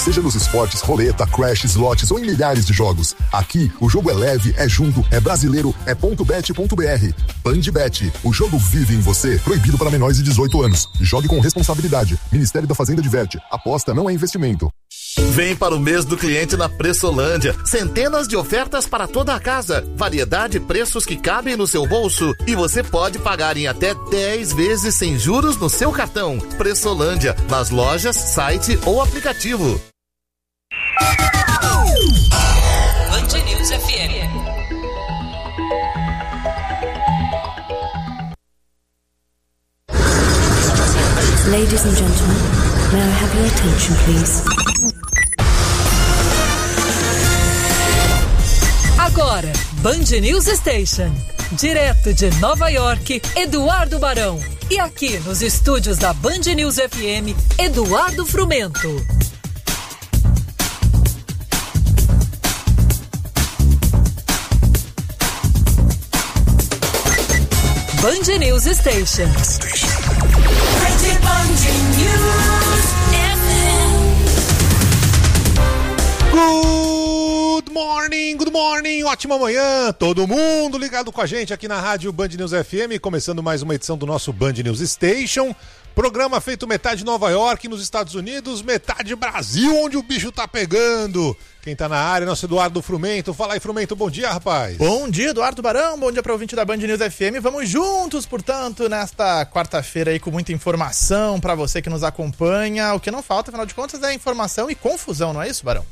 Seja nos esportes, roleta, crash, slots ou em milhares de jogos. Aqui, o jogo é leve, é junto, é brasileiro, é .bet.br. Bandbet, o jogo vive em você. Proibido para menores de 18 anos. Jogue com responsabilidade. Ministério da Fazenda diverte. Aposta não é investimento. Vem para o mês do cliente na Pressolândia. Centenas de ofertas para toda a casa. Variedade e preços que cabem no seu bolso. E você pode pagar em até 10 vezes sem juros no seu cartão. Pressolândia, nas lojas, site ou aplicativo. Band News FM. Ladies and gentlemen, may I have your attention, please? Agora, Band News Station. Direto de Nova York, Eduardo Barão. E aqui nos estúdios da Band News FM, Eduardo Frumento. Band News Station. Good morning, ótima manhã, todo mundo ligado com a gente aqui na rádio Band News FM, começando mais uma edição do nosso Band News Station, programa feito metade Nova York nos Estados Unidos, metade Brasil, onde o bicho tá pegando. Quem tá na área é nosso Eduardo Frumento. Fala aí, Frumento, bom dia, rapaz. Bom dia, Eduardo Barão, bom dia para o ouvinte da Band News FM. Vamos juntos, portanto, nesta quarta-feira aí com muita informação para você que nos acompanha. O que não falta, afinal de contas, é informação e confusão, não é isso, Barão?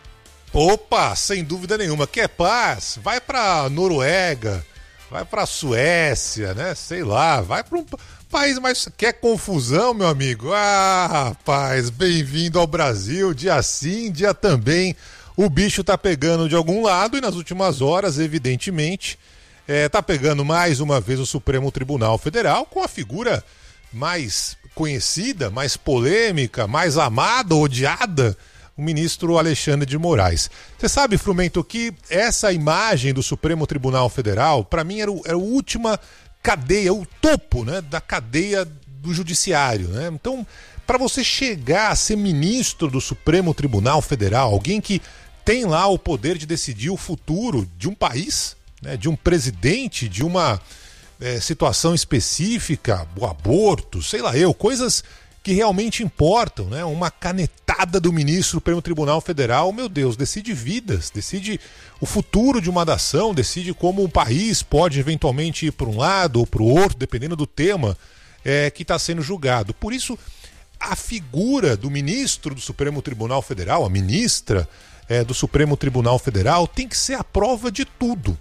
Opa, sem dúvida nenhuma. Quer paz? Vai pra Noruega, vai pra Suécia, né? Sei lá, vai pra um país mais... Quer confusão, meu amigo? Ah, rapaz, bem-vindo ao Brasil. Dia sim, dia também. O bicho tá pegando de algum lado e nas últimas horas, evidentemente, tá pegando mais uma vez o Supremo Tribunal Federal com a figura mais conhecida, mais polêmica, mais amada, odiada, o ministro Alexandre de Moraes. Você sabe, Frumento, que essa imagem do Supremo Tribunal Federal, para mim, era a última cadeia, o topo, né, da cadeia do judiciário, né? Então, para você chegar a ser ministro do Supremo Tribunal Federal, alguém que tem lá o poder de decidir o futuro de um país, né, de um presidente, de uma situação específica, o aborto, sei lá coisas que realmente importam, né? Uma canetada do ministro do Supremo Tribunal Federal, meu Deus, decide vidas, decide o futuro de uma nação, decide como um país pode eventualmente ir para um lado ou para o outro, dependendo do tema que está sendo julgado. Por isso, a figura do ministro do Supremo Tribunal Federal, a ministra do Supremo Tribunal Federal, tem que ser a prova de tudo.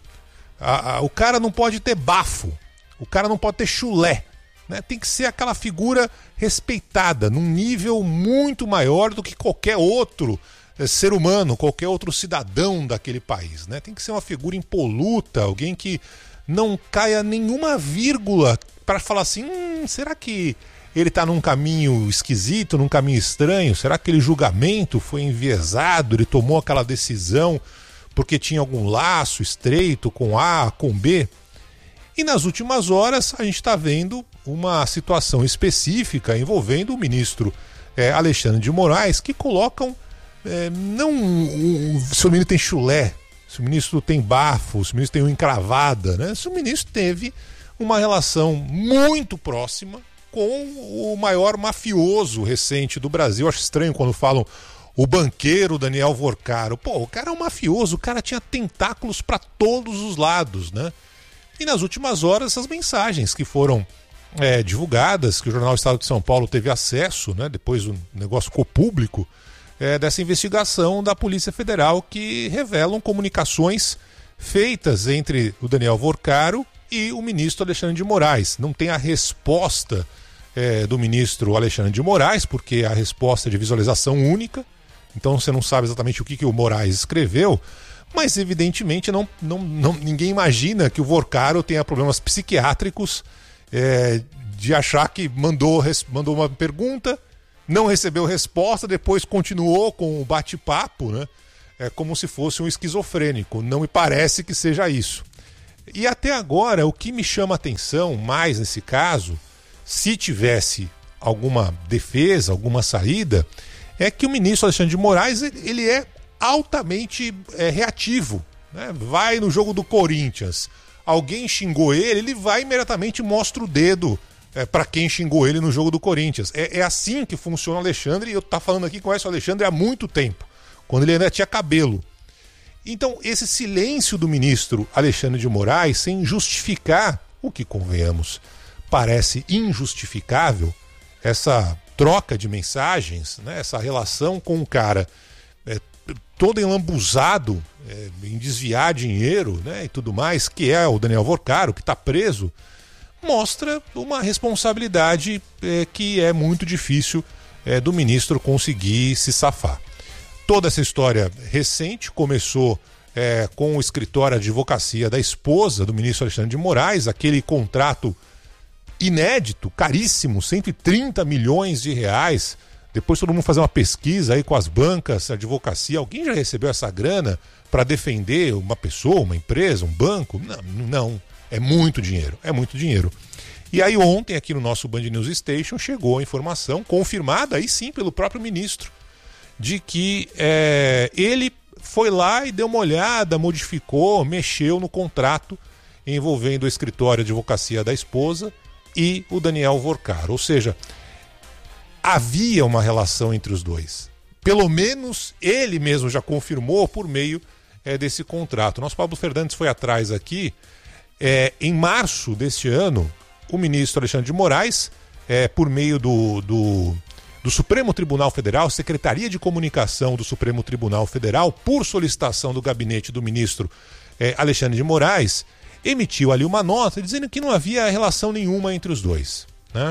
O cara não pode ter bafo, o cara não pode ter chulé. Né? Tem que ser aquela figura respeitada, num nível muito maior do que qualquer outro ser humano, qualquer outro cidadão daquele país. Né? Tem que ser uma figura impoluta, alguém que não caia nenhuma vírgula para falar assim, será que ele está num caminho esquisito, num caminho estranho? Será que aquele julgamento foi enviesado, ele tomou aquela decisão porque tinha algum laço estreito com A, com B? E nas últimas horas a gente está vendo uma situação específica envolvendo o ministro Alexandre de Moraes, que colocam, se o ministro tem chulé, se o ministro tem bafo, se o ministro tem uma encravada, né? Se o ministro teve uma relação muito próxima com o maior mafioso recente do Brasil. Eu acho estranho quando falam o banqueiro Daniel Vorcaro. Pô, o cara é um mafioso, o cara tinha tentáculos para todos os lados, né? E nas últimas horas, essas mensagens que foram divulgadas, que o Jornal Estado de São Paulo teve acesso, né, depois o negócio ficou público, dessa investigação da Polícia Federal, que revelam comunicações feitas entre o Daniel Vorcaro e o ministro Alexandre de Moraes. Não tem a resposta do ministro Alexandre de Moraes, porque a resposta é de visualização única, então você não sabe exatamente o que o Moraes escreveu. Mas, evidentemente, ninguém imagina que o Vorcaro tenha problemas psiquiátricos de achar que mandou uma pergunta, não recebeu resposta, depois continuou com o bate-papo, né? Como se fosse um esquizofrênico. Não me parece que seja isso. E até agora, o que me chama a atenção mais nesse caso, se tivesse alguma defesa, alguma saída, é que o ministro Alexandre de Moraes ele é altamente reativo, né? Vai no jogo do Corinthians, alguém xingou ele vai imediatamente e mostra o dedo para quem xingou ele no jogo do Corinthians. É assim que funciona o Alexandre, e eu tô falando aqui, conheço o Alexandre há muito tempo, quando ele ainda tinha cabelo. Então, esse silêncio do ministro Alexandre de Moraes, sem justificar o que, convenhamos, parece injustificável, essa troca de mensagens, né, essa relação com um cara todo enlambuzado em desviar dinheiro, né, e tudo mais, que é o Daniel Vorcaro, que está preso, mostra uma responsabilidade que é muito difícil do ministro conseguir se safar. Toda essa história recente começou com o escritório de advocacia da esposa do ministro Alexandre de Moraes, aquele contrato inédito, caríssimo, 130 milhões de reais. Depois todo mundo fazer uma pesquisa aí com as bancas, a advocacia. Alguém já recebeu essa grana para defender uma pessoa, uma empresa, um banco? Não. É muito dinheiro, é muito dinheiro. E aí ontem aqui no nosso Band News Station chegou a informação, confirmada aí sim pelo próprio ministro, de que ele foi lá e deu uma olhada, modificou, mexeu no contrato envolvendo o escritório de advocacia da esposa e o Daniel Vorcaro. Ou seja, havia uma relação entre os dois. Pelo menos ele mesmo já confirmou por meio desse contrato. Nosso Pablo Fernandes foi atrás aqui. Em março deste ano, o ministro Alexandre de Moraes, por meio do Supremo Tribunal Federal, Secretaria de Comunicação do Supremo Tribunal Federal, por solicitação do gabinete do ministro Alexandre de Moraes, emitiu ali uma nota dizendo que não havia relação nenhuma entre os dois, né?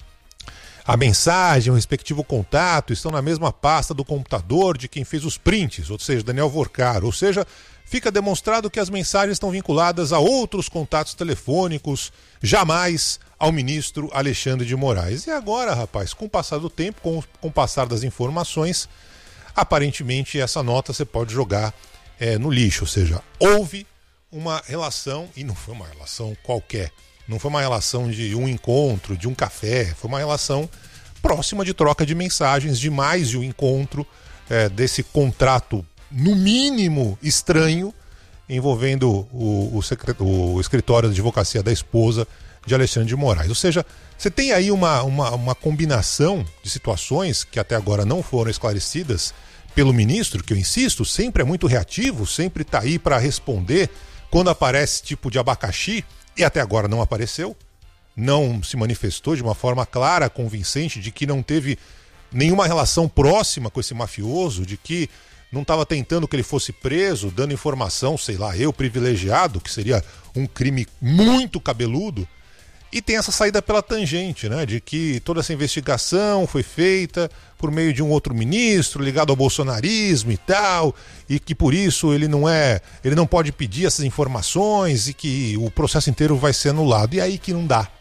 A mensagem, o respectivo contato estão na mesma pasta do computador de quem fez os prints, ou seja, Daniel Vorcaro. Ou seja, fica demonstrado que as mensagens estão vinculadas a outros contatos telefônicos, jamais ao ministro Alexandre de Moraes. E agora, rapaz, com o passar do tempo, com o passar das informações, aparentemente essa nota você pode jogar no lixo. Ou seja, houve uma relação, e não foi uma relação qualquer, não foi uma relação de um encontro, de um café, foi uma relação próxima de troca de mensagens, de mais de um encontro, desse contrato, no mínimo, estranho, envolvendo o escritório de advocacia da esposa de Alexandre de Moraes. Ou seja, você tem aí uma combinação de situações que até agora não foram esclarecidas pelo ministro, que eu insisto, sempre é muito reativo, sempre está aí para responder quando aparece tipo de abacaxi, e até agora não apareceu, não se manifestou de uma forma clara, convincente, de que não teve nenhuma relação próxima com esse mafioso, de que não estava tentando que ele fosse preso, dando informação, sei lá, privilegiado, que seria um crime muito cabeludo. E tem essa saída pela tangente, né, de que toda essa investigação foi feita por meio de um outro ministro ligado ao bolsonarismo e tal, e que por isso ele não pode pedir essas informações e que o processo inteiro vai ser anulado. E aí que não dá.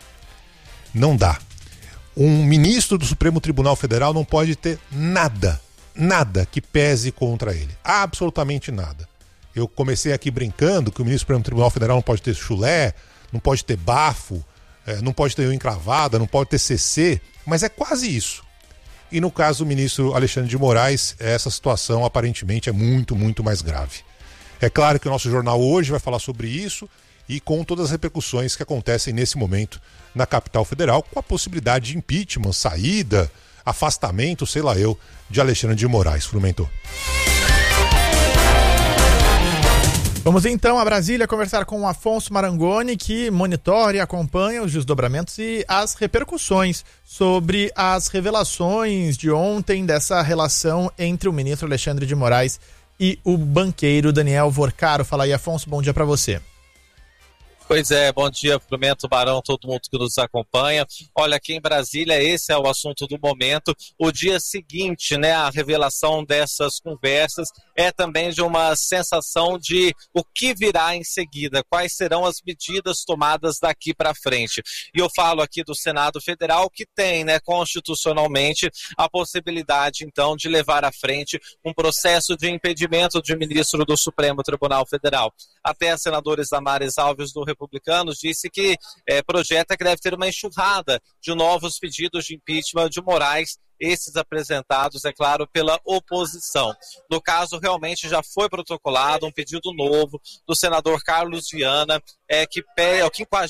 Não dá. Um ministro do Supremo Tribunal Federal não pode ter nada que pese contra ele. Absolutamente nada. Eu comecei aqui brincando que o ministro do Supremo Tribunal Federal não pode ter chulé, não pode ter bafo, não pode ter encravada, não pode ter CC, mas é quase isso. E no caso do ministro Alexandre de Moraes, essa situação aparentemente é muito, muito mais grave. É claro que o nosso jornal hoje vai falar sobre isso e com todas as repercussões que acontecem nesse momento na capital federal, com a possibilidade de impeachment, saída, afastamento, sei lá eu, de Alexandre de Moraes. Frumentou. Vamos então a Brasília conversar com o Afonso Marangoni, que monitora e acompanha os desdobramentos e as repercussões sobre as revelações de ontem dessa relação entre o ministro Alexandre de Moraes e o banqueiro Daniel Vorcaro. Fala aí, Afonso, bom dia para você. Pois é, bom dia, Frumento, Barão, todo mundo que nos acompanha. Olha, aqui em Brasília, esse é o assunto do momento. O dia seguinte, né, a revelação dessas conversas é também de uma sensação de o que virá em seguida, quais serão as medidas tomadas daqui para frente. E eu falo aqui do Senado Federal, que tem, né, constitucionalmente a possibilidade, então, de levar à frente um processo de impedimento de ministro do Supremo Tribunal Federal. Até a senadora Damares Alves, do Republicanos, disse que projeta que deve ter uma enxurrada de novos pedidos de impeachment de Moraes esses apresentados, é claro, pela oposição. No caso, realmente já foi protocolado um pedido novo do senador Carlos Viana, que é o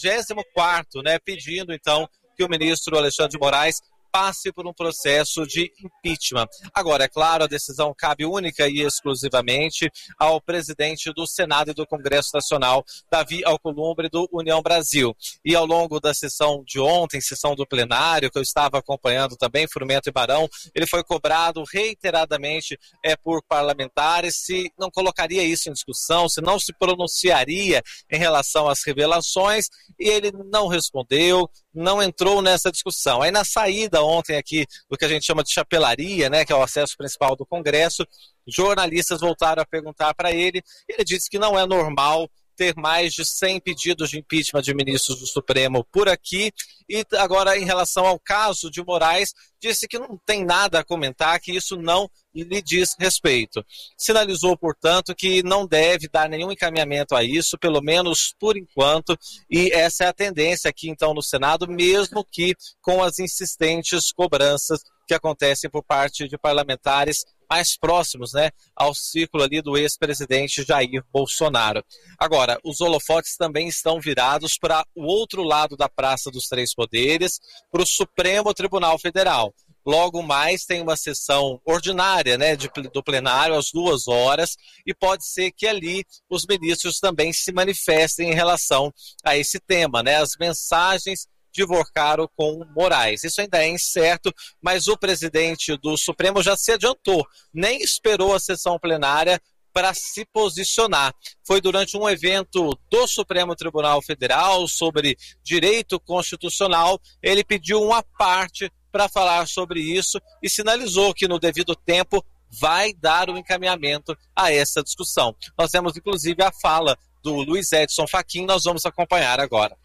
54º, né, pedindo então que o ministro Alexandre de Moraes passe por um processo de impeachment. Agora, é claro, a decisão cabe única e exclusivamente ao presidente do Senado e do Congresso Nacional, Davi Alcolumbre, do União Brasil. E ao longo da sessão de ontem, sessão do plenário, que eu estava acompanhando também, Frumento e Barão, ele foi cobrado reiteradamente por parlamentares se não colocaria isso em discussão, se não se pronunciaria em relação às revelações, e ele não respondeu, não entrou nessa discussão. Aí na saída ontem aqui do que a gente chama de chapelaria, né, que é o acesso principal do Congresso, jornalistas voltaram a perguntar para ele, ele disse que não é normal ter mais de 100 pedidos de impeachment de ministros do Supremo por aqui, e agora em relação ao caso de Moraes, disse que não tem nada a comentar, que isso não lhe diz respeito. Sinalizou, portanto, que não deve dar nenhum encaminhamento a isso, pelo menos por enquanto, e essa é a tendência aqui então no Senado, mesmo que com as insistentes cobranças que acontecem por parte de parlamentares mais próximos, né, ao círculo ali do ex-presidente Jair Bolsonaro. Agora, os holofotes também estão virados para o outro lado da Praça dos Três Poderes, para o Supremo Tribunal Federal. Logo mais tem uma sessão ordinária, né, do plenário às 2 horas, e pode ser que ali os ministros também se manifestem em relação a esse tema, né, as mensagens de Vorcaro com Moraes. Isso ainda é incerto, mas o presidente do Supremo já se adiantou, nem esperou a sessão plenária para se posicionar. Foi durante um evento do Supremo Tribunal Federal sobre direito constitucional, ele pediu uma parte para falar sobre isso e sinalizou que no devido tempo vai dar o encaminhamento a essa discussão. Nós temos inclusive a fala do Luiz Edson Fachin, nós vamos acompanhar agora.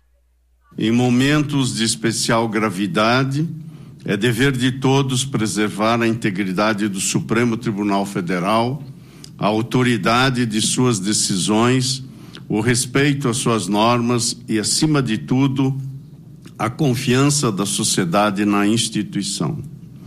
Em momentos de especial gravidade, é dever de todos preservar a integridade do Supremo Tribunal Federal, a autoridade de suas decisões, o respeito às suas normas e, acima de tudo, a confiança da sociedade na instituição.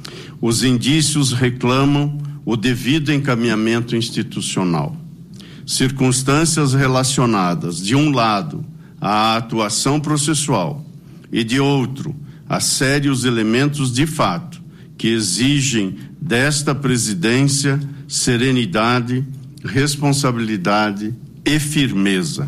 Os indícios reclamam o devido encaminhamento institucional. Circunstâncias relacionadas, de um lado, à atuação processual e, de outro, a sérios elementos de fato que exigem desta presidência serenidade, responsabilidade e firmeza.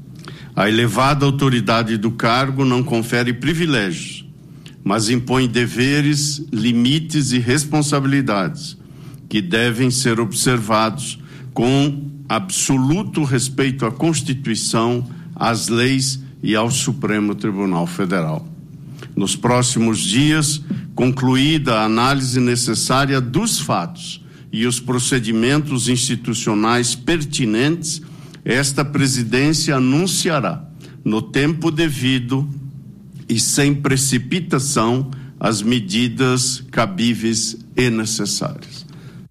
A elevada autoridade do cargo não confere privilégios, mas impõe deveres, limites e responsabilidades que devem ser observados com absoluto respeito à Constituição, às leis e ao Supremo Tribunal Federal. Nos próximos dias, concluída a análise necessária dos fatos e os procedimentos institucionais pertinentes, esta presidência anunciará, no tempo devido e sem precipitação, as medidas cabíveis e necessárias.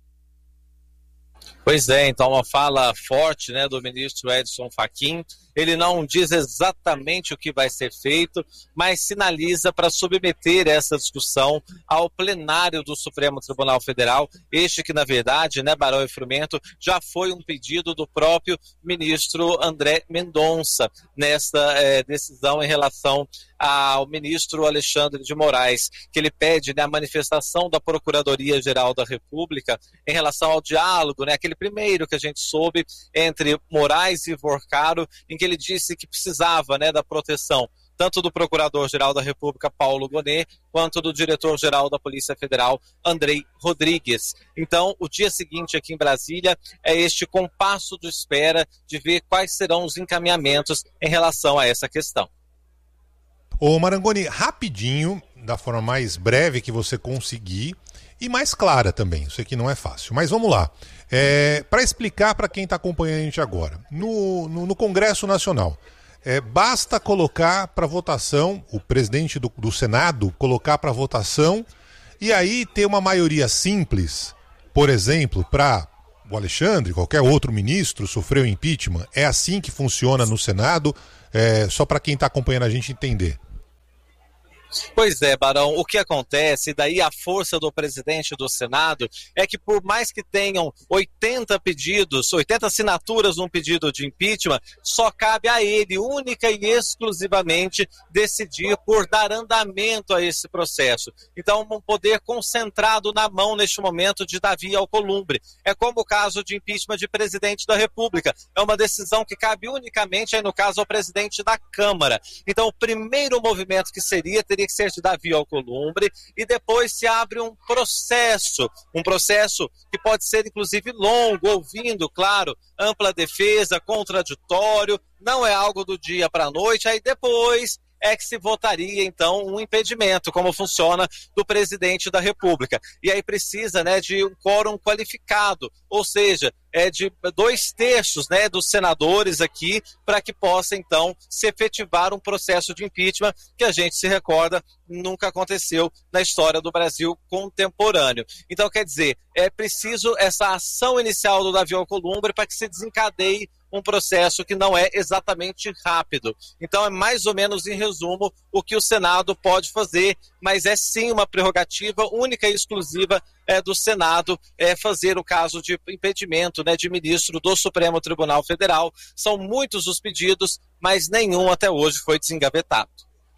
Pois é, então uma fala forte, né, do ministro Edson Fachin. Ele não diz exatamente o que vai ser feito, mas sinaliza para submeter essa discussão ao plenário do Supremo Tribunal Federal, este que, na verdade, né, Barão e Frumento, já foi um pedido do próprio ministro André Mendonça, nesta decisão em relação ao ministro Alexandre de Moraes, que ele pede, né, a manifestação da Procuradoria-Geral da República em relação ao diálogo, né, aquele primeiro que a gente soube entre Moraes e Vorcaro, em que ele disse que precisava, né, da proteção tanto do Procurador-Geral da República, Paulo Gonet, quanto do Diretor-Geral da Polícia Federal, Andrei Rodrigues. Então, o dia seguinte aqui em Brasília é este compasso de espera de ver quais serão os encaminhamentos em relação a essa questão. Ô Marangoni, rapidinho, da forma mais breve que você conseguir e mais clara também, isso aqui não é fácil, mas vamos lá. Para explicar para quem está acompanhando a gente agora, no Congresso Nacional, basta colocar para votação, o presidente do Senado colocar para votação e aí ter uma maioria simples, por exemplo, para o Alexandre, qualquer outro ministro sofreu impeachment, é assim que funciona no Senado, só para quem está acompanhando a gente entender. Pois é, Barão, o que acontece, daí a força do presidente do Senado, é que por mais que tenham 80 assinaturas num pedido de impeachment, só cabe a ele, única e exclusivamente, decidir por dar andamento a esse processo. Então, um poder concentrado na mão, neste momento, de Davi Alcolumbre. É como o caso de impeachment de presidente da República. É uma decisão que cabe unicamente, aí no caso, ao presidente da Câmara. Então, o primeiro movimento que teria que ser de Davi Alcolumbre, e depois se abre um processo que pode ser inclusive longo, ouvindo, claro, ampla defesa, contraditório, não é algo do dia para a noite, aí depois é que se votaria, então, um impedimento, como funciona, do presidente da República. E aí precisa, de um quórum qualificado, ou seja, de 2/3, dos senadores aqui, para que possa, então, se efetivar um processo de impeachment que a gente se recorda nunca aconteceu na história do Brasil contemporâneo. Então, quer dizer, é preciso essa ação inicial do Davi Alcolumbre para que se desencadeie um processo que não é exatamente rápido. Então é mais ou menos, em resumo, o que o Senado pode fazer, mas é sim uma prerrogativa única e exclusiva do Senado fazer o caso de impedimento de ministro do Supremo Tribunal Federal. São muitos os pedidos, mas nenhum até hoje foi desengavetado.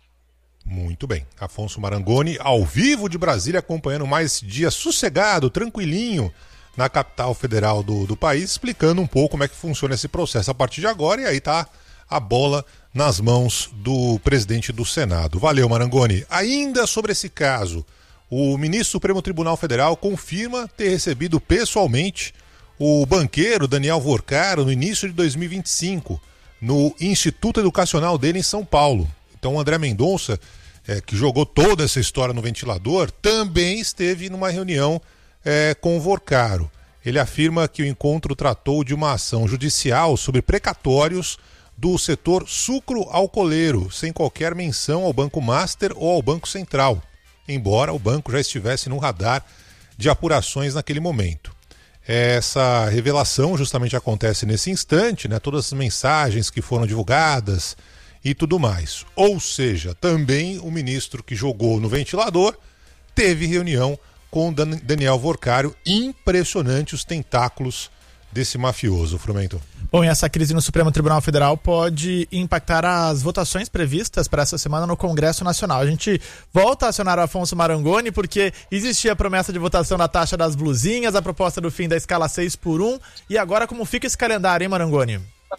Muito bem. Afonso Marangoni, ao vivo de Brasília, acompanhando mais dia sossegado, tranquilinho, na capital federal do país, explicando um pouco como é que funciona esse processo a partir de agora, e aí tá a bola nas mãos do presidente do Senado. Valeu, Marangoni. Ainda sobre esse caso, o ministro do Supremo Tribunal Federal confirma ter recebido pessoalmente o banqueiro Daniel Vorcaro no início de 2025, no Instituto Educacional dele em São Paulo. Então o André Mendonça, que jogou toda essa história no ventilador, também esteve numa reunião com o Vorcaro. Ele afirma que o encontro tratou de uma ação judicial sobre precatórios do setor sucro-alcooleiro, sem qualquer menção ao Banco Master ou ao Banco Central, embora o banco já estivesse no radar de apurações naquele momento. Essa revelação justamente acontece nesse instante, todas as mensagens que foram divulgadas e tudo mais. Ou seja, também o ministro que jogou no ventilador teve reunião com Daniel Vorcaro. Impressionante os tentáculos desse mafioso, Frumento. Bom, e essa crise no Supremo Tribunal Federal pode impactar as votações previstas para essa semana no Congresso Nacional. A gente volta a acionar o Afonso Marangoni porque existia a promessa de votação da taxa das blusinhas, a proposta do fim da escala 6x1, e agora como fica esse calendário, hein, Marangoni?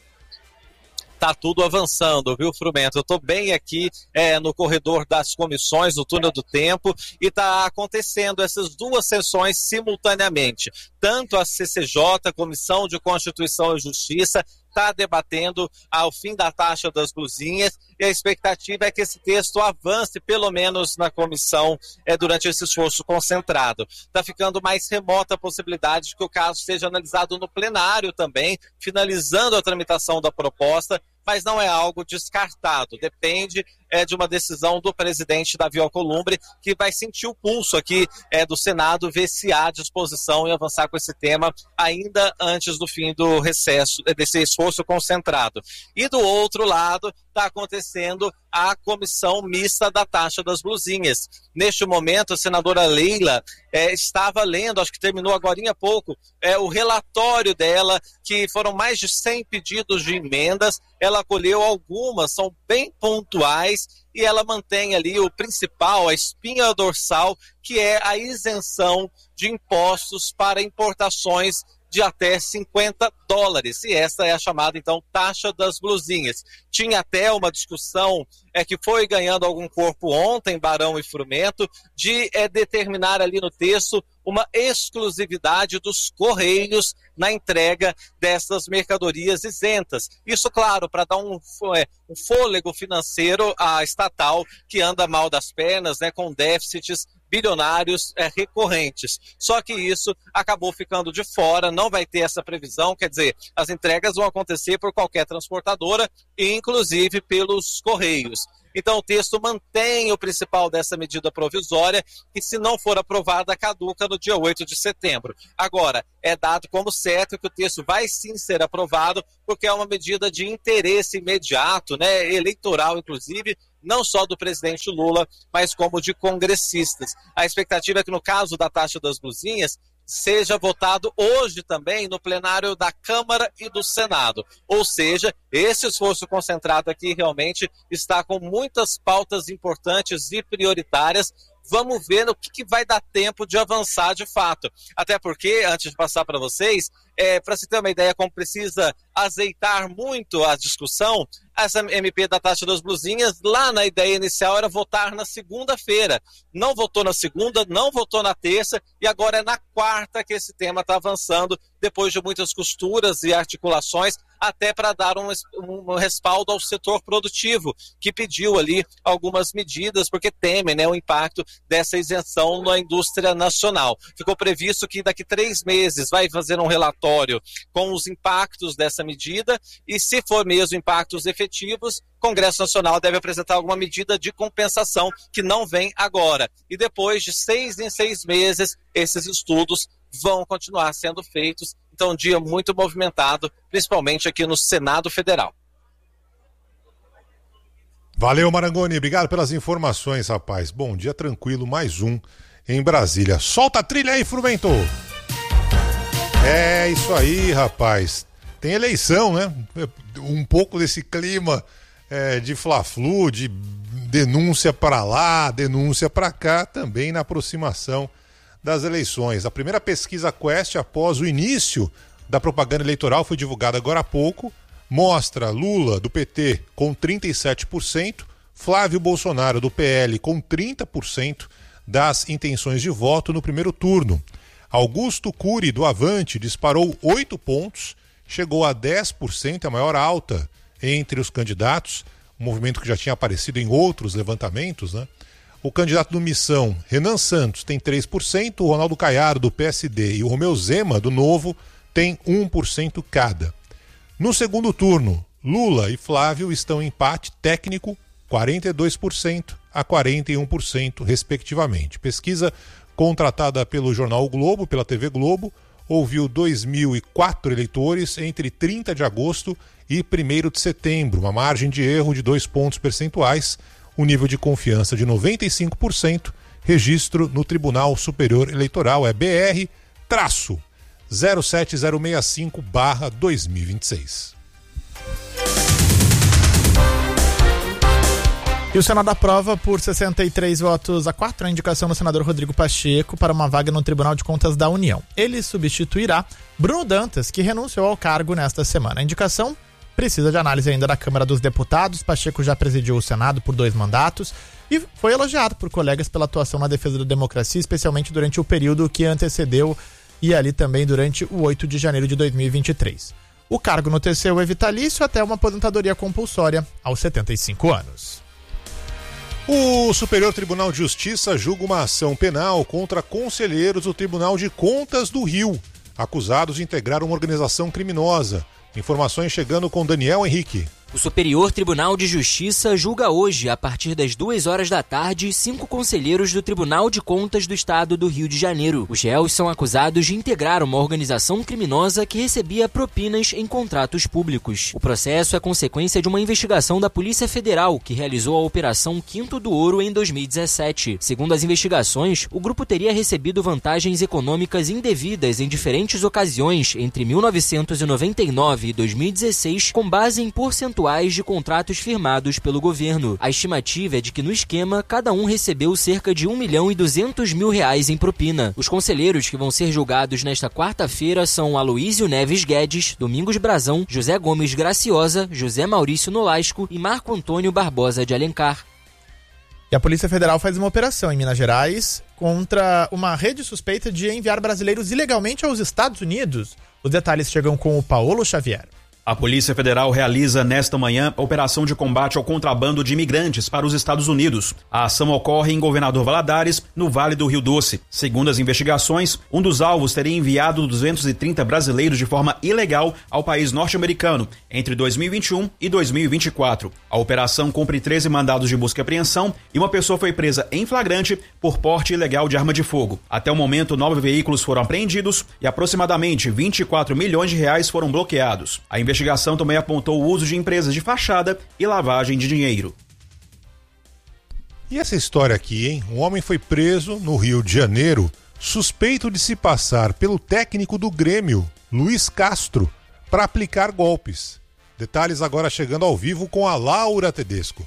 Tá tudo avançando, viu, Frumento? Eu estou bem aqui no corredor das comissões, no túnel do tempo, e está acontecendo essas duas sessões simultaneamente. Tanto a CCJ, Comissão de Constituição e Justiça, está debatendo ao fim da taxa das blusinhas, e a expectativa é que esse texto avance, pelo menos na comissão, durante esse esforço concentrado. Está ficando mais remota a possibilidade de que o caso seja analisado no plenário também, finalizando a tramitação da proposta, mas não é algo descartado. Depende de uma decisão do presidente Davi Alcolumbre, que vai sentir o pulso aqui do Senado, ver se há disposição em avançar com esse tema ainda antes do fim do recesso, desse esforço concentrado. E do outro lado, está acontecendo a comissão mista da taxa das blusinhas. Neste momento, a senadora Leila estava lendo, acho que terminou agorinha há pouco, o relatório dela, que foram mais de 100 pedidos de emendas. Ela acolheu algumas, são bem pontuais, e ela mantém ali o principal, a espinha dorsal, que é a isenção de impostos para importações de até $50. E essa é a chamada, então, taxa das blusinhas. Tinha até uma discussão que foi ganhando algum corpo ontem, Barão e Frumento, de determinar ali no texto uma exclusividade dos Correios na entrega dessas mercadorias isentas. Isso, claro, para dar um fôlego financeiro à estatal que anda mal das pernas, com déficits bilionários recorrentes. Só que isso acabou ficando de fora, não vai ter essa previsão, quer dizer, as entregas vão acontecer por qualquer transportadora, inclusive pelos Correios. Então o texto mantém o principal dessa medida provisória, que se não for aprovada, caduca no dia 8 de setembro. Agora, é dado como certo que o texto vai sim ser aprovado, porque é uma medida de interesse imediato, né, eleitoral inclusive, não só do presidente Lula, mas como de congressistas. A expectativa é que no caso da taxa das blusinhas, seja votado hoje também no plenário da Câmara e do Senado. Ou seja, esse esforço concentrado aqui realmente está com muitas pautas importantes e prioritárias. Vamos ver no que vai dar tempo de avançar de fato. Até porque, antes de passar para vocês, para se ter uma ideia como precisa azeitar muito a discussão, essa MP da taxa das blusinhas, lá na ideia inicial era votar na segunda-feira. Não votou na segunda, não votou na terça, e agora é na quarta que esse tema está avançando, depois de muitas costuras e articulações, até para dar um respaldo ao setor produtivo, que pediu ali algumas medidas, porque teme, né, o impacto dessa isenção na indústria nacional. Ficou previsto que daqui 3 meses vai fazer um relatório com os impactos dessa medida, e se for mesmo impactos efetivos, o Congresso Nacional deve apresentar alguma medida de compensação que não vem agora. E depois de 6 em 6 meses, esses estudos vão continuar sendo feitos. Então, um dia muito movimentado, principalmente aqui no Senado Federal. Valeu, Marangoni. Obrigado pelas informações, rapaz. Bom dia tranquilo, mais um em Brasília. Solta a trilha aí, Frumento. É isso aí, rapaz. Tem eleição, né? Um pouco desse clima de fla-flu, de denúncia para lá, denúncia para cá, também na aproximação das eleições. A primeira pesquisa Quest, após o início da propaganda eleitoral, foi divulgada agora há pouco, mostra Lula, do PT, com 37%, Flávio Bolsonaro, do PL, com 30% das intenções de voto no primeiro turno. Augusto Cury, do Avante, disparou 8 pontos, chegou a 10%, a maior alta entre os candidatos, um movimento que já tinha aparecido em outros levantamentos, né? O candidato do Missão, Renan Santos, tem 3%, o Ronaldo Caiado, do PSD, e o Romeu Zema, do Novo, tem 1% cada. No segundo turno, Lula e Flávio estão em empate técnico, 42% a 41%, respectivamente. Pesquisa contratada pelo jornal o Globo, pela TV Globo, ouviu 2.004 eleitores entre 30 de agosto e 1º de setembro, uma margem de erro de 2 pontos percentuais, um nível de confiança de 95%, registro no Tribunal Superior Eleitoral, é BR-07065/2026. E o Senado aprova por 63 votos a 4 a indicação do senador Rodrigo Pacheco para uma vaga no Tribunal de Contas da União. Ele substituirá Bruno Dantas, que renunciou ao cargo nesta semana. A indicação precisa de análise ainda da Câmara dos Deputados. Pacheco já presidiu o Senado por 2 mandatos e foi elogiado por colegas pela atuação na defesa da democracia, especialmente durante o período que antecedeu e ali também durante o 8 de janeiro de 2023. O cargo no TCU é vitalício até uma aposentadoria compulsória aos 75 anos. O Superior Tribunal de Justiça julga uma ação penal contra conselheiros do Tribunal de Contas do Rio, acusados de integrar uma organização criminosa. Informações chegando com Daniel Henrique. O Superior Tribunal de Justiça julga hoje, a partir das 2h da tarde, 5 conselheiros do Tribunal de Contas do Estado do Rio de Janeiro. Os réus são acusados de integrar uma organização criminosa que recebia propinas em contratos públicos. O processo é consequência de uma investigação da Polícia Federal, que realizou a Operação Quinto do Ouro em 2017. Segundo as investigações, o grupo teria recebido vantagens econômicas indevidas em diferentes ocasiões entre 1999 e 2016, com base em percentuais de contratos firmados pelo governo. A estimativa é de que no esquema, cada um recebeu cerca de R$1.200.000 em propina. Os conselheiros que vão ser julgados nesta quarta-feira são Aloísio Neves Guedes, Domingos Brazão, José Gomes Graciosa, José Maurício Nolasco e Marco Antônio Barbosa de Alencar. E a Polícia Federal faz uma operação em Minas Gerais contra uma rede suspeita de enviar brasileiros ilegalmente aos Estados Unidos. Os detalhes chegam com o Paulo Xavier. A Polícia Federal realiza nesta manhã operação de combate ao contrabando de imigrantes para os Estados Unidos. A ação ocorre em Governador Valadares, no Vale do Rio Doce. Segundo as investigações, um dos alvos teria enviado 230 brasileiros de forma ilegal ao país norte-americano entre 2021 e 2024. A operação cumpre 13 mandados de busca e apreensão e uma pessoa foi presa em flagrante por porte ilegal de arma de fogo. Até o momento, 9 veículos foram apreendidos e aproximadamente 24 milhões de reais foram bloqueados. A investigação também apontou o uso de empresas de fachada e lavagem de dinheiro. E essa história aqui, hein? Um homem foi preso no Rio de Janeiro, suspeito de se passar pelo técnico do Grêmio, Luiz Castro, para aplicar golpes. Detalhes agora chegando ao vivo com a Laura Tedesco.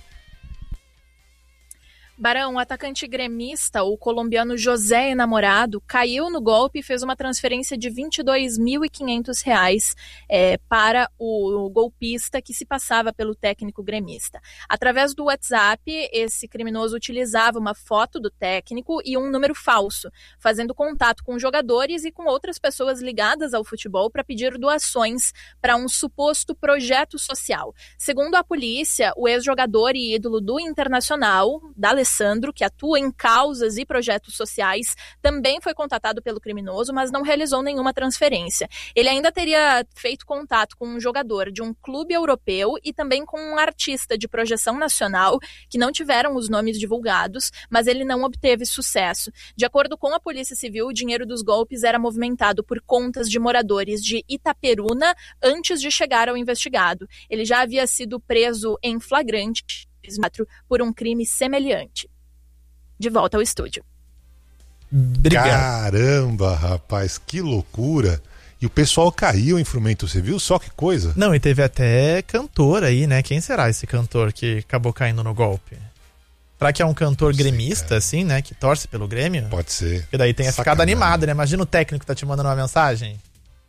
Barão, o atacante gremista, o colombiano José Enamorado, caiu no golpe e fez uma transferência de R$ 22.500 para o golpista que se passava pelo técnico gremista. Através do WhatsApp, esse criminoso utilizava uma foto do técnico e um número falso, fazendo contato com jogadores e com outras pessoas ligadas ao futebol para pedir doações para um suposto projeto social. Segundo a polícia, o ex-jogador e ídolo do Internacional, D'Alessandro, que atua em causas e projetos sociais, também foi contatado pelo criminoso, mas não realizou nenhuma transferência. Ele ainda teria feito contato com um jogador de um clube europeu e também com um artista de projeção nacional, que não tiveram os nomes divulgados, mas ele não obteve sucesso. De acordo com a Polícia Civil, o dinheiro dos golpes era movimentado por contas de moradores de Itaperuna antes de chegar ao investigado. Ele já havia sido preso em flagrante por um crime semelhante. De volta ao estúdio. Obrigado. Caramba, rapaz, que loucura. E o pessoal caiu em Frumento, você viu só que coisa? Não, e teve até cantor aí, né? Quem será esse cantor que acabou caindo no golpe? Será que é um cantor gremista, assim, né? Que torce pelo Grêmio? Pode ser. Porque daí tem ficado animado, né? Imagina o técnico que tá te mandando uma mensagem.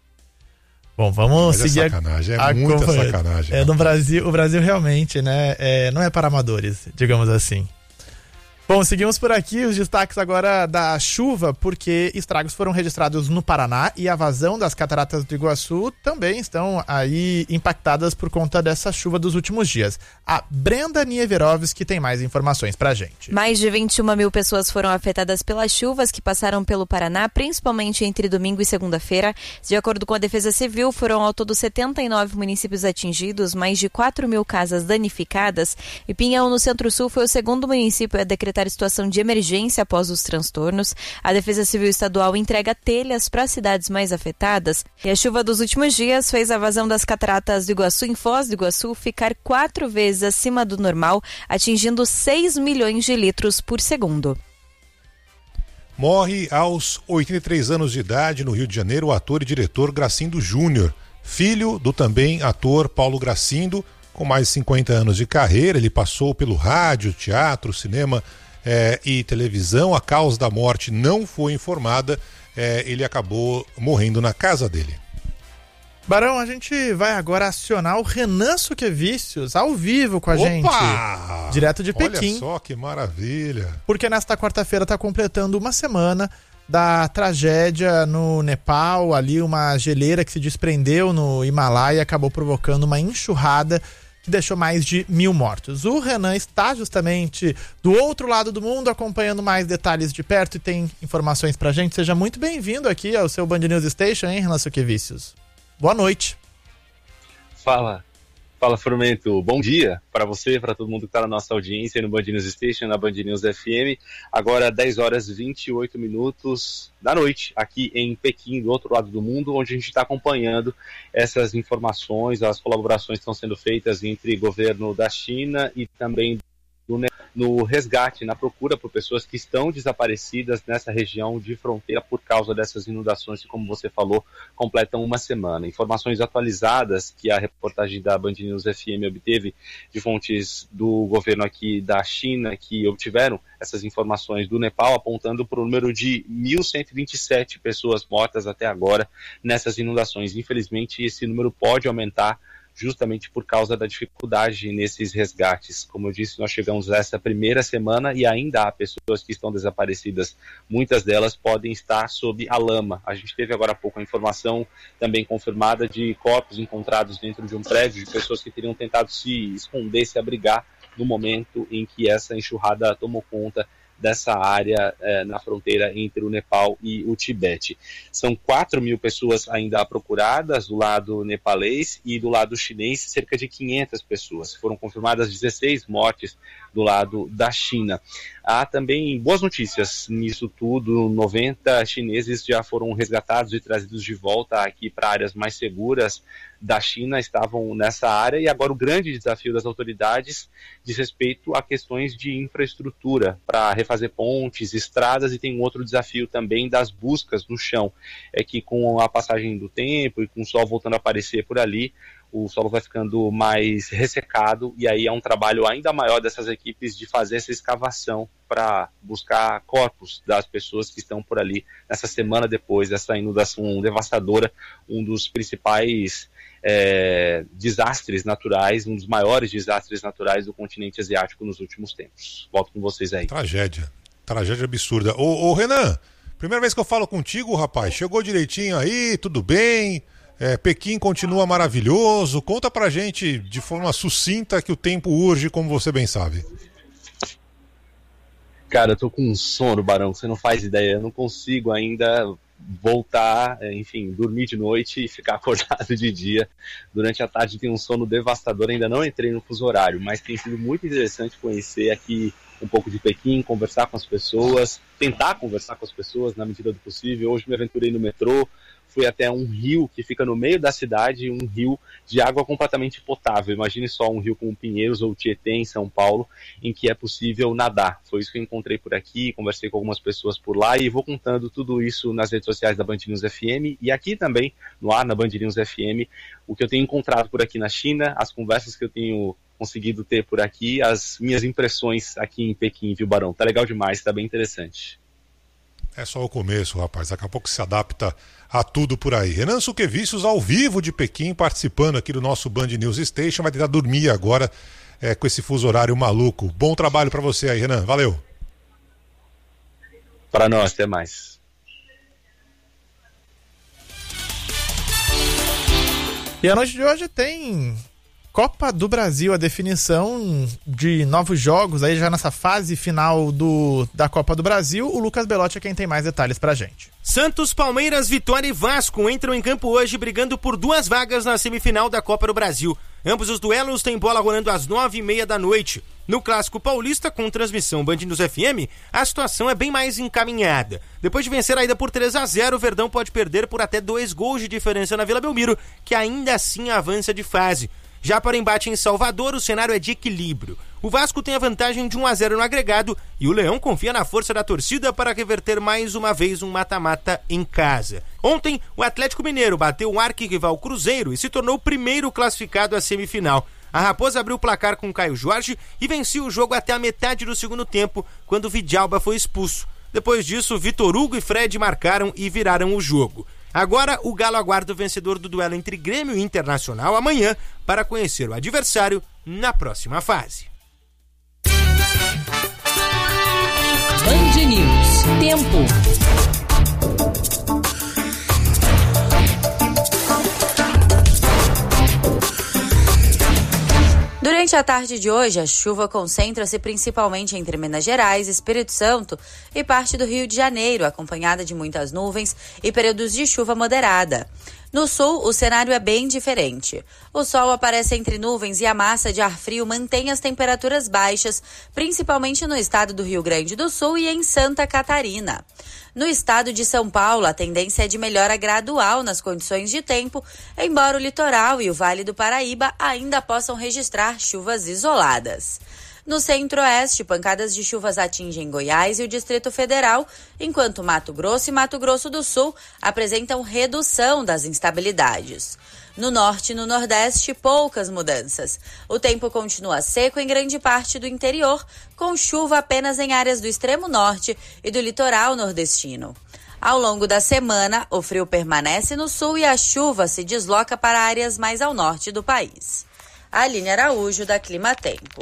Bom, vamos seguir. É sacanagem, é muita sacanagem. No Brasil, o Brasil realmente, né, não é para amadores, digamos assim. Bom, seguimos por aqui, os destaques agora da chuva, porque estragos foram registrados no Paraná e a vazão das cataratas do Iguaçu também estão aí impactadas por conta dessa chuva dos últimos dias. A Brenda Nieverovski tem mais informações pra gente. Mais de 21 mil pessoas foram afetadas pelas chuvas que passaram pelo Paraná, principalmente entre domingo e segunda-feira. De acordo com a Defesa Civil, foram ao todo 79 municípios atingidos, mais de 4 mil casas danificadas, e Pinhão, no Centro-Sul, foi o segundo município a decretar situação de emergência após os transtornos. A Defesa Civil Estadual entrega telhas para as cidades mais afetadas e a chuva dos últimos dias fez a vazão das cataratas do Iguaçu em Foz do Iguaçu ficar 4 vezes acima do normal, atingindo 6 milhões de litros por segundo. Morre aos 83 anos de idade no Rio de Janeiro o ator e diretor Gracindo Júnior, filho do também ator Paulo Gracindo. Com mais de 50 anos de carreira, ele passou pelo rádio, teatro, cinema e televisão. A causa da morte não foi informada, ele acabou morrendo na casa dele. Barão, a gente vai agora acionar o Renan Suquevicius ao vivo com a gente, direto de Pequim. Olha só que maravilha. Porque nesta quarta-feira está completando uma semana da tragédia no Nepal, ali uma geleira que se desprendeu no Himalaia e acabou provocando uma enxurrada que deixou mais de 1.000 mortos. O Renan está justamente do outro lado do mundo, acompanhando mais detalhes de perto e tem informações pra gente. Seja muito bem-vindo aqui ao seu Band News Station, hein, Renan Suquevicius? Boa noite. Fala, Frumento. Bom dia para você, para todo mundo que está na nossa audiência no Band News Station, na Band News FM. Agora 10 horas e 28 minutos da noite, aqui em Pequim, do outro lado do mundo, onde a gente está acompanhando essas informações, as colaborações que estão sendo feitas entre o governo da China e também no resgate, na procura por pessoas que estão desaparecidas nessa região de fronteira por causa dessas inundações que, como você falou, completam uma semana. Informações atualizadas que a reportagem da Band News FM obteve de fontes do governo aqui da China, que obtiveram essas informações do Nepal, apontando para o número de 1.127 pessoas mortas até agora nessas inundações. Infelizmente, esse número pode aumentar justamente por causa da dificuldade nesses resgates. Como eu disse, nós chegamos essa primeira semana e ainda há pessoas que estão desaparecidas. Muitas delas podem estar sob a lama. A gente teve agora há pouco a informação também confirmada de corpos encontrados dentro de um prédio, de pessoas que teriam tentado se esconder, se abrigar no momento em que essa enxurrada tomou conta dessa área na fronteira entre o Nepal e o Tibete. São 4.000 pessoas ainda procuradas do lado nepalês e do lado chinês cerca de 500 pessoas. Foram confirmadas 16 mortes do lado da China. Há também boas notícias nisso tudo. 90 chineses já foram resgatados e trazidos de volta aqui para áreas mais seguras da China, estavam nessa área, e agora o grande desafio das autoridades diz respeito a questões de infraestrutura para refazer pontes, estradas, e tem um outro desafio também das buscas no chão. É que com a passagem do tempo e com o sol voltando a aparecer por ali, o solo vai ficando mais ressecado, e aí é um trabalho ainda maior dessas equipes de fazer essa escavação para buscar corpos das pessoas que estão por ali nessa semana depois dessa inundação devastadora, um dos principais desastres naturais, um dos maiores desastres naturais do continente asiático nos últimos tempos. Volto com vocês aí. Tragédia absurda. Ô Renan, primeira vez que eu falo contigo, rapaz, chegou direitinho aí, tudo bem? Pequim continua maravilhoso. Conta pra gente de forma sucinta, que o tempo urge, como você bem sabe. Cara, eu tô com um sono, Barão, você não faz ideia. Eu não consigo ainda voltar, enfim, dormir de noite e ficar acordado de dia. Durante a tarde tem um sono devastador. Ainda não entrei no fuso horário, mas tem sido muito interessante conhecer aqui um pouco de Pequim, conversar com as pessoas, tentar conversar com as pessoas na medida do possível. Hoje me aventurei no metrô, fui até um rio que fica no meio da cidade, um rio de água completamente potável. Imagine só um rio como Pinheiros ou Tietê, em São Paulo, em que é possível nadar. Foi isso que eu encontrei por aqui, conversei com algumas pessoas por lá, e vou contando tudo isso nas redes sociais da Band News FM e aqui também, no ar, na Band News FM, o que eu tenho encontrado por aqui na China, as conversas que eu tenho conseguido ter por aqui, as minhas impressões aqui em Pequim, viu, Barão? Tá legal demais, tá bem interessante. É só o começo, rapaz. Daqui a pouco se adapta a tudo por aí. Renan Suquevicius, ao vivo de Pequim, participando aqui do nosso Band News Station. Vai tentar dormir agora com esse fuso horário maluco. Bom trabalho pra você aí, Renan. Valeu. Para nós, até mais. E a noite de hoje tem Copa do Brasil, a definição de novos jogos aí já nessa fase final da Copa do Brasil. O Lucas Belotti é quem tem mais detalhes pra gente. Santos, Palmeiras, Vitória e Vasco entram em campo hoje brigando por 2 vagas na semifinal da Copa do Brasil. Ambos os duelos têm bola rolando às 9h30 da noite. No Clássico Paulista, com transmissão Band News FM, a situação é bem mais encaminhada. Depois de vencer a ida por 3-0, o Verdão pode perder por até 2 gols de diferença na Vila Belmiro, que ainda assim avança de fase. Já para o embate em Salvador, o cenário é de equilíbrio. O Vasco tem a vantagem de 1-0 no agregado e o Leão confia na força da torcida para reverter mais uma vez um mata-mata em casa. Ontem, o Atlético Mineiro bateu o arquirrival Cruzeiro e se tornou o primeiro classificado à semifinal. A Raposa abriu o placar com Caio Jorge e venceu o jogo até a metade do segundo tempo, quando o Vidalba foi expulso. Depois disso, Vitor Hugo e Fred marcaram e viraram o jogo. Agora, o Galo aguarda o vencedor do duelo entre Grêmio e Internacional amanhã para conhecer o adversário na próxima fase. Band News. Tempo. Durante a tarde de hoje, a chuva concentra-se principalmente entre Minas Gerais, Espírito Santo e parte do Rio de Janeiro, acompanhada de muitas nuvens e períodos de chuva moderada. No sul, o cenário é bem diferente. O sol aparece entre nuvens e a massa de ar frio mantém as temperaturas baixas, principalmente no estado do Rio Grande do Sul e em Santa Catarina. No estado de São Paulo, a tendência é de melhora gradual nas condições de tempo, embora o litoral e o Vale do Paraíba ainda possam registrar chuvas isoladas. No centro-oeste, pancadas de chuvas atingem Goiás e o Distrito Federal, enquanto Mato Grosso e Mato Grosso do Sul apresentam redução das instabilidades. No norte e no nordeste, poucas mudanças. O tempo continua seco em grande parte do interior, com chuva apenas em áreas do extremo norte e do litoral nordestino. Ao longo da semana, o frio permanece no sul e a chuva se desloca para áreas mais ao norte do país. Aline Araújo, da Clima Tempo.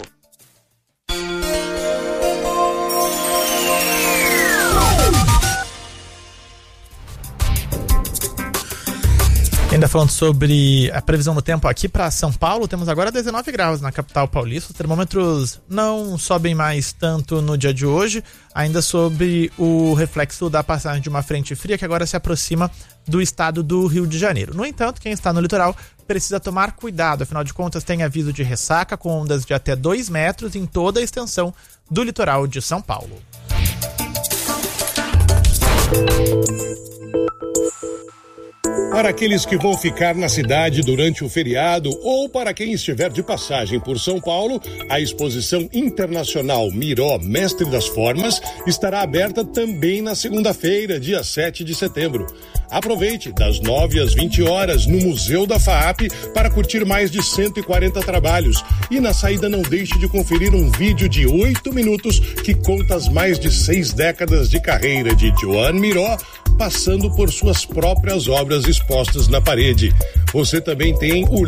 Ainda falando sobre a previsão do tempo aqui para São Paulo, temos agora 19 graus na capital paulista. Os termômetros não sobem mais tanto no dia de hoje, ainda sobre o reflexo da passagem de uma frente fria que agora se aproxima do estado do Rio de Janeiro. No entanto, quem está no litoral precisa tomar cuidado, afinal de contas tem aviso de ressaca com ondas de até 2 metros em toda a extensão do litoral de São Paulo. Para aqueles que vão ficar na cidade durante o feriado ou para quem estiver de passagem por São Paulo, a exposição internacional Miró Mestre das Formas estará aberta também na segunda-feira, dia 7 de setembro. Aproveite das 9 às 20 horas no Museu da FAAP para curtir mais de 140 trabalhos. E na saída não deixe de conferir um vídeo de 8 minutos que conta as mais de 6 décadas de carreira de Joan Miró, passando por suas próprias obras expostas na parede. Você também tem o